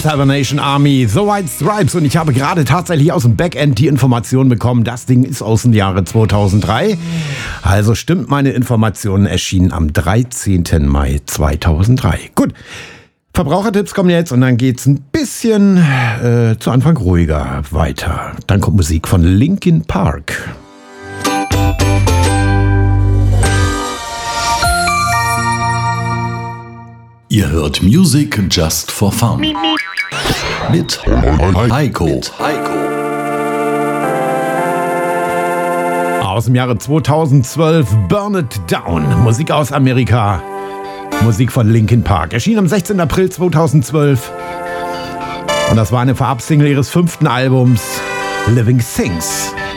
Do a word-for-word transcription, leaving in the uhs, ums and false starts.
Salvation Army, The White Stripes, und ich habe gerade tatsächlich aus dem Backend die Information bekommen, das Ding ist aus dem Jahre zweitausenddrei. Also stimmt meine Information, erschienen am dreizehnten Mai zweitausenddrei. Gut, Verbrauchertipps kommen jetzt und dann geht's ein bisschen äh, zu Anfang ruhiger weiter. Dann kommt Musik von Linkin Park. Ihr hört Music Just for Fun mit Heiko. Mit Heiko. Aus dem Jahre zweitausendzwölf, Burn It Down, Musik aus Amerika, Musik von Linkin Park, erschien am sechzehnten April zweitausendzwölf und das war eine Vorabsingle ihres fünften Albums Living Things.